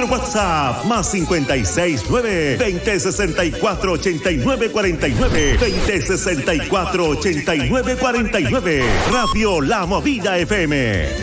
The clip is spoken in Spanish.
WhatsApp más 569-2064-8949, 2064-8949. Radio La Movida FM.